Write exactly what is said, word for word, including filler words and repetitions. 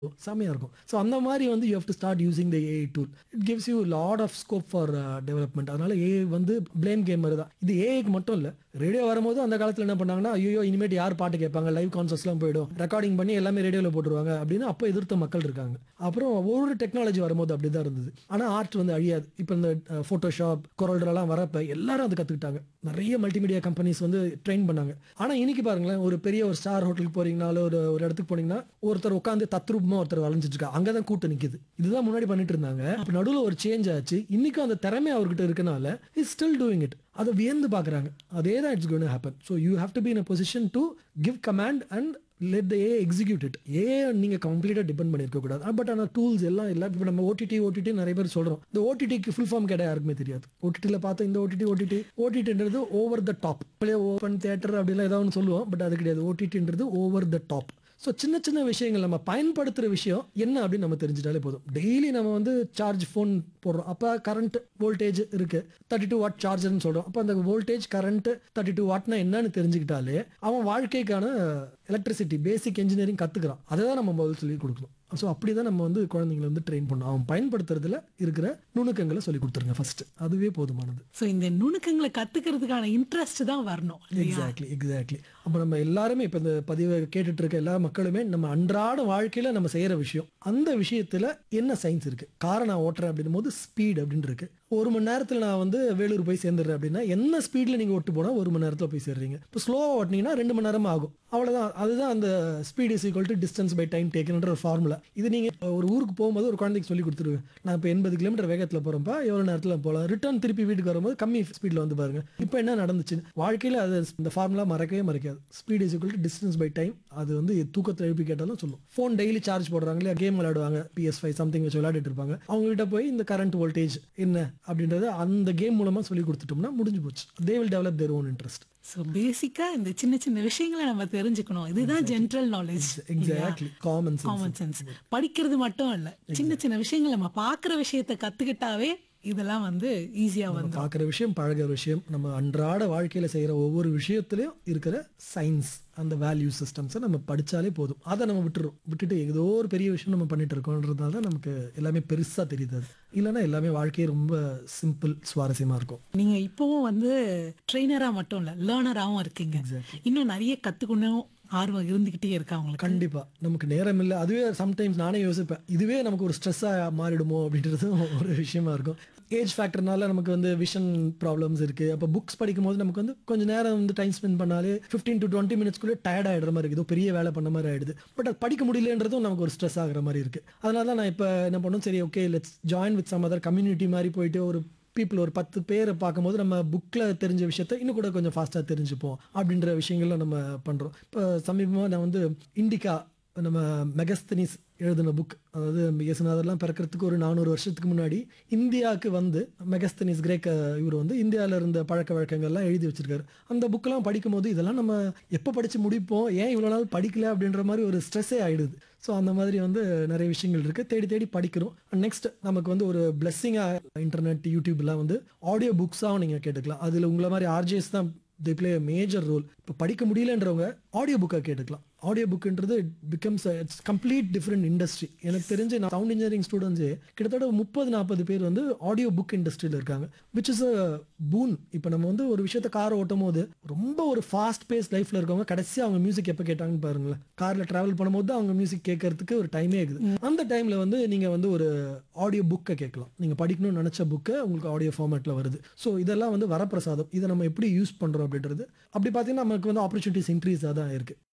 செம்மையா இருக்கும். ஸோ அந்த மாரி வந்து you have to start using the AI tool. It gives you lot of scope for development. அதனால ஏஐ வந்து பிளேம் கேம் மாரி தான். இது ஏஐக்கு மட்டும் இல்ல. ரேடியோ வரும்போது அந்த காலத்துல என்ன பண்ணாங்கன்னா, ஐய்யயோ! இனிமேட்டு யார் பாட்டு கேட்பாங்க? லைவ் கான்சர்ட்ஸ்லாம் போயிடும். ரெக்கார்டிங் பண்ணி எல்லாமே ரேடியோல போட்டுருவாங்க அப்படின்னு அப்ப எதிர்த்த மக்கள் இருக்காங்க. அப்புறம் ஒவ்வொரு டெக்னாலஜி வரும்போது அப்படிதான் இருந்தது. ஆனா ஆர்ட் வந்து அழியாது. இப்ப இந்த Photoshop, Coreldraலாம் வரப்ப எல்லாரும் அத கத்துக்கிட்டாங்க. நெறைய மல்டிமீடியா கம்பெனிஸ் வந்து ட்ரெயின் பண்ணாங்க. ஆனா இன்னைக்கு பாருங்களேன், ஒரு பெரிய ஒரு ஸ்டார் ஹோட்டலுக்கு போறீங்கனாலோ, ஒரு ஒரு இடத்துக்கு போனீங்கன்னா, ஒருத்தர் உட்கார்ந்து தத்ரூபமா ஒருத்தர் வளஞ்சிட்டு இருக்காரு. அங்க தான் கூட்டம் நிக்குது. இதுதான் முன்னாடி பண்ணிட்டு இருந்தாங்க. அப்ப நடுவுல ஒரு சேஞ்ச் ஆச்சு. இன்னைக்கும் அந்த திறமை அவர்கிட்ட இருக்கனால, he is still doing it. அத வியந்து பார்க்குறாங்க. அதே தான் it's going two happen. So you have to be in a position two give command and let the AI execute it. AI நீங்க கம்ப்ளீட்டா டிபெண்ட் பண்ணியிருக்க கூடாது. பட் ஆனா டூல்ஸ் எல்லாம் இல்ல. இப்ப நம்ம ஓடிடி ஓடிடி நிறைய பேர் சொல்றோம். இந்த ஓடிடிக்கு ஃபுல் ஃபார்ம் கேட்டா யாருக்குமே தெரியாது. ஓடிடில பார்த்தா இந்த OTT OTT ஓடிடின்றது over the top. Open theatre அப்படிலாம் ஏதாவது ஒன்று சொல்லுவோம். பட் அது கிடையாது. ஓடிடின்றது ஓவர் த டாப். ஸோ சின்ன சின்ன விஷயங்கள் நம்ம பயன்படுத்துகிற விஷயம் என்ன அப்படின்னு நம்ம தெரிஞ்சிட்டாலே போதும். டெய்லி நம்ம வந்து சார்ஜ் ஃபோன் போடுறோம். அப்போ கரண்ட் வோல்டேஜ் இருக்கு. தேர்ட்டி டூ வாட் சார்ஜர்னு சொல்கிறோம். அப்போ அந்த வோல்டேஜ் கரண்ட் தேர்ட்டி டூ வாட்னா என்னன்னு தெரிஞ்சுக்கிட்டாலே அவன் வாழ்க்கைக்கான எலக்ட்ரிசிட்டி பேசிக் இன்ஜினியரிங் கற்றுக்கிறான். அதை தான் நம்ம முதல்ல சொல்லி கொடுக்கணும். ஸோ அப்படி தான் நம்ம வந்து குழந்தைங்களை வந்து ட்ரெயின் பண்ணணும். அவன் பயன்படுத்துறதுல இருக்கிற நுணுக்கங்களை சொல்லி கொடுத்துருங்க ஃபர்ஸ்ட். அதுவே போதுமானது. ஸோ இந்த நுணுக்கங்களை கத்துக்கிறதுக்கான இன்ட்ரெஸ்ட் தான் வரணும். Exactly exactly. அப்போ நம்ம எல்லாருமே இப்போ இந்த பதிவை கேட்டுட்டு இருக்க எல்லா மக்களுமே நம்ம அன்றாட வாழ்க்கையில் நம்ம செய்கிற விஷயம், அந்த விஷயத்தில் என்ன சயின்ஸ் இருக்குது. காரை நான் ஓட்டுறேன் அப்படின்னும் போது ஸ்பீட் அப்படின்னு இருக்கு. ஒரு மணி நேரத்தில் நான் வந்து வேலூர் போய் சேர்ந்துடுறேன் அப்படின்னா என்ன ஸ்பீடில் நீங்கள் ஓட்டு போனால் ஒரு மணி நேரத்தில் போய் சேர்றீங்க. இப்போ ஸ்லோவாக ஓட்டினீங்கன்னா ரெண்டு மணி நேரம் ஆகும். அவ்வளோதான். அதுதான் அந்த speed is equal to distance by time டேக்கன்ன்ற ஒரு ஃபார்முலா. இது நீங்கள் ஒரு ஊருக்கு போகும்போது ஒரு குழந்தைக்கு சொல்லி கொடுத்துருவேன். நான் இப்போ எண்பது கிலோமீட்டர் வேகத்தில் போகிறப்ப எவ்வளோ நேரத்தில் போகலாம். ரிட்டர்ன் திருப்பி வீட்டுக்கு வரும்போது கம்மி ஸ்பீடில் வந்து பாருங்க. இப்போ என்ன நடந்துச்சு வாழ்க்கையில், அது இந்த ஃபார்முலா மறக்கவே மறக்காது. Speed is equal to distance by time. அது வந்து தூக்கத்தில் எழுப்பி கேட்டாலும் சொல்லும். ஃபோன் டெய்லி சார்ஜ் போடுறாங்க இல்லையா, கேம் விளையாடுவாங்க, பிஎஸ் ஃபைவ் சம்திங் வச்சு விளையாடிட்டு இருப்பாங்க. அவங்க கிட்ட போய் இந்த கரண்ட் வோல்டேஜ் என்ன அப்படின்றத அந்த கேம் மூலமாக சொல்லி கொடுத்துட்டோம்னா முடிஞ்சு போச்சு. They will develop their own interest. So பேசிக்கா இந்த சின்ன சின்ன விஷயங்களை நம்ம தெரிஞ்சுக்கணும். இதுதான் general knowledge. Exactly. Common sense. Common sense. படிக்கிறது மட்டும் இல்ல, சின்ன சின்ன விஷயங்கள் நம்ம பார்க்குற விஷயத்தை கத்துக்கிட்டாவே இதெல்லாம் வந்து ஈஸியா வந்து பார்க்குற விஷயம், பழகிற விஷயம், நம்ம அன்றாட வாழ்க்கையில செய்யற ஒவ்வொரு விஷயத்திலையும் இருக்கிற சயின்ஸ், அந்த வேல்யூ சிஸ்டம்ஸை நம்ம படிச்சாலே போதும். அதை நம்ம விட்டுறோம். விட்டுட்டு ஏதோ ஒரு பெரிய விஷயம் நம்ம பண்ணிட்டு இருக்கோன்றதால தான் நமக்கு எல்லாமே பெருசா தெரியுது. அது இல்லைன்னா எல்லாமே வாழ்க்கையே ரொம்ப சிம்பிள், சுவாரஸ்யமா இருக்கும். நீங்க இப்பவும் வந்து ட்ரெயினரா மட்டும் இல்ல, லேர்னராகவும் இருக்கீங்க. இன்னும் நிறைய கத்துக்கணும் ஆர்வம் இருந்துகிட்டே இருக்கா உங்களுக்கு? கண்டிப்பா. நமக்கு நேரம் இல்லை. அதுவே சம்டைம்ஸ் நானே யோசிப்பேன், இதுவே நமக்கு ஒரு ஸ்ட்ரெஸ்ஸாக மாறிடுமோ அப்படின்றது ஒரு விஷயமா இருக்கும். ஏஜ் ஃபேக்டர்னால நமக்கு வந்து விஷன் ப்ராப்ளம்ஸ் இருக்கு. அப்போ புக்ஸ் படிக்கும் போது நமக்கு வந்து கொஞ்சம் நேரம் வந்து டைம் ஸ்பெண்ட் பண்ணாலே ஃபிஃப்டீன் டு டுவெண்ட்டி மினிட்ஸ்க்குள்ளே டயர்ட் ஆகிடுற மாதிரி இருக்குது. பெரிய வேலை பண்ண மாதிரி ஆயிடுது. பட் அது படிக்க முடியலன்றதும் நமக்கு ஒரு ஸ்ட்ரெஸ் ஆகிற மாதிரி இருக்கு. அதனால தான் நான் இப்போ என்ன பண்ணும், சரி okay let's join with some other community மாதிரி போயிட்டு ஒரு பீப்புள் ஒரு பத்து பேரை பார்க்கும்போது நம்ம புக்கில் தெரிஞ்ச விஷயத்த இன்னும் கூட கொஞ்சம் ஃபாஸ்ட்டாக தெரிஞ்சுப்போம் அப்படின்ற விஷயங்கள்ல நம்ம பண்ணுறோம். இப்போ சமீபமாக நான் வந்து இண்டிகா, நம்ம மெகஸ்தனிஸ் எழுதின புக், அதாவது இயேசுநாதர்லாம் பிறக்கிறதுக்கு ஒரு நானூறு வருஷத்துக்கு முன்னாடி இந்தியாவுக்கு வந்து மெகஸ்தனிஸ் கிரேக்க இவர் வந்து இந்தியாவில் இருந்த பழக்க வழக்கங்கள்லாம் எழுதி வச்சிருக்காரு. அந்த புக்கெல்லாம் படிக்கும் போது இதெல்லாம் நம்ம எப்போ படித்து முடிப்போம், ஏன் இவ்வளோ நாள் படிக்கல அப்படின்ற மாதிரி ஒரு ஸ்ட்ரெஸ்ஸே ஆகிடுது. ஸோ அந்த மாதிரி வந்து நிறைய விஷயங்கள் இருக்குது. தேடி தேடி படிக்கிறோம். நெக்ஸ்ட் நமக்கு வந்து ஒரு பிளெஸ்ஸிங்காக இன்டர்நெட், யூடியூப்லாம் வந்து ஆடியோ புக்ஸாகவும் நீங்கள் கேட்டுக்கலாம். அதில் உங்களை மாதிரி ஆர்ஜேஸ் தான் they play a major role. இப்போ படிக்க முடியலன்றவங்க ஆடியோ புக்கை கேட்டுக்கலாம். Audio புக்குன்றது becomes it's complete different industry. எனக்கு தெரிஞ்சு நான் சவுண்ட் இன்ஜினியரிங் ஸ்டூடெண்ட்ஸே கிட்டத்தட்ட முப்பது நாற்பது பேர் வந்து ஆடியோ புக் இண்டஸ்ட்ரியில் இருக்காங்க. Which is a பூன். இப்போ நம்ம வந்து ஒரு விஷயத்த கார் ஓட்டும் போது ரொம்ப ஒரு ஃபாஸ்ட் பேஸ் லைஃப்ல இருக்கவங்க கடைசியாக அவங்க மியூசிக் எப்போ கேட்டாங்கன்னு பாருங்களேன். காரில் ட்ராவல் பண்ணும்போது அவங்க மியூசிக் கேட்கறதுக்கு ஒரு டைமே இருக்குது. அந்த டைமில் வந்து நீங்கள் வந்து ஒரு ஆடியோ புக்கை கேட்கலாம். நீங்கள் படிக்கணும்னு நினச்ச புக்கை உங்களுக்கு ஆடியோ ஃபார்மேட்டில் வருது. ஸோ இதெல்லாம் வந்து வரப்பிரசாதம். இதை நம்ம எப்படி யூஸ் பண்ணுறோம் அப்படின்றது அப்படி பார்த்தீங்கன்னா நமக்கு வந்து ஆப்பர்ச்சுனிட்டிஸ் இன்க்ரீஸாக தான் இருக்குது.